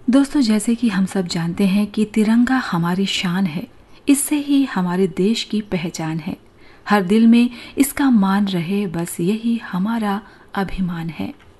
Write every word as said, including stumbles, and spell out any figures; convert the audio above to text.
दोस्तों, जैसे कि हम सब जानते हैं कि तिरंगा हमारी शान है। इससे ही हमारे देश की पहचान है। हर दिल में इसका मान रहे, बस यही हमारा अभिमान है।